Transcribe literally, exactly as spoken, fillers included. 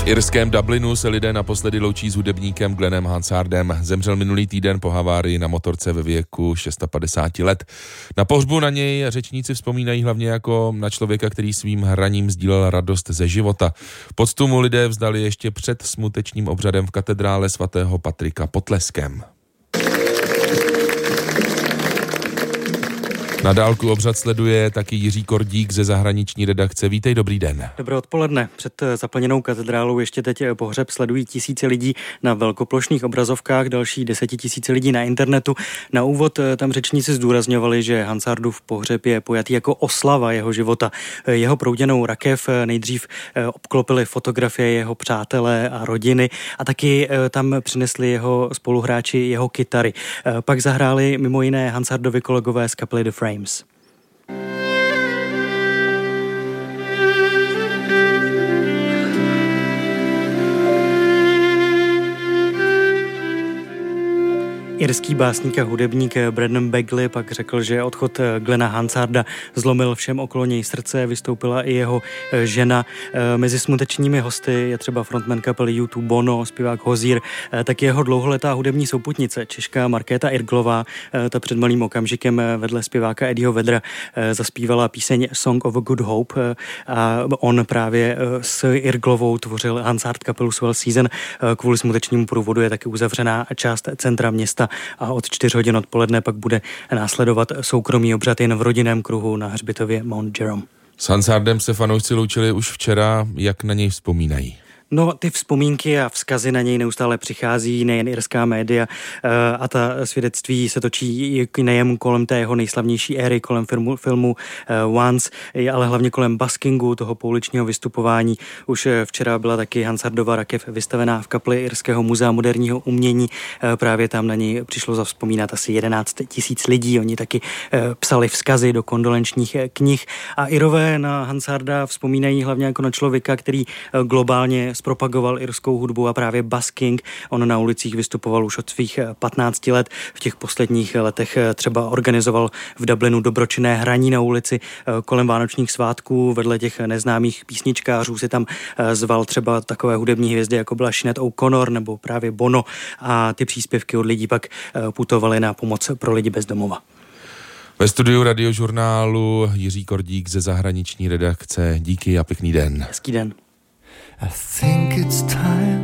irském Dublinu se lidé naposledy loučí s hudebníkem Glennem Hansardem. Zemřel minulý týden po havárii na motorce ve věku padesát šest let. Na pohřbu na něj řečníci vzpomínají hlavně jako na člověka, který svým hraním sdílel radost ze života. Poctu mu lidé vzdali ještě před smutečným obřadem v katedrále svatého Patrika pod Tleskem. Na dálku obřad sleduje taky Jiří Kordík ze zahraniční redakce. Vítej, dobrý den. Dobré odpoledne. Před zaplněnou katedrálou ještě teď pohřeb sledují tisíce lidí na velkoplošných obrazovkách, další desetitisíce lidí na internetu. Na úvod tam řečníci zdůrazňovali, že Hansardův pohřeb je pojatý jako oslava jeho života. Jeho prouděnou rakev nejdřív obklopili fotografie jeho přátelé a rodiny a taky tam přinesli jeho spoluhráči jeho kytary. Pak zahráli mimo jiné Hansardovi kolegové z kapely The Frames. Irský básník a hudebník Brendan Begley pak řekl, že odchod Glena Hansarda zlomil všem okolo něj srdce, vystoupila i jeho žena. Mezi smutečními hosty je třeba frontman kapely U dva Bono, zpěvák Hozier, tak jeho dlouholetá hudební souputnice, Češka Markéta Irglová. Ta před malým okamžikem vedle zpěváka Eddieho Vedra zaspívala píseň Song of a Good Hope a on právě s Irglovou tvořil Hansard kapelu Swell Season. Kvůli smutečnímu průvodu je taky uzavřená část centra města a od čtyř hodin odpoledne pak bude následovat soukromý obřad jen v rodinném kruhu na hřbitově Mount Jerome. S Hansardem se fanoušci loučili už včera, jak na něj vzpomínají? No, ty vzpomínky a vzkazy na něj neustále přichází, nejen irská média a ta svědectví se točí nejen kolem té jeho nejslavnější éry, kolem filmu, filmu Once, ale hlavně kolem buskingu, toho pouličního vystupování. Už včera byla taky Hansardova rakev vystavená v kapli Irského muzea moderního umění. Právě tam na něj přišlo zavzpomínat asi jedenáct tisíc lidí. Oni taky psali vzkazy do kondolenčních knih a Irové na Hansarda vzpomínají hlavně jako na člověka, který globálně zpropagoval irskou hudbu a právě busking. On na ulicích vystupoval už od svých patnácti let. V těch posledních letech třeba organizoval v Dublinu dobročinné hraní na ulici kolem vánočních svátků. Vedle těch neznámých písničkářů si tam zval třeba takové hudební hvězdy, jako byla Sinead O'Connor nebo právě Bono a ty příspěvky od lidí pak putovaly na pomoc pro lidi bez domova. Ve studiu Radiožurnálu Jiří Kordík ze zahraniční redakce. Díky a pěkný den. Hezký den. I think it's time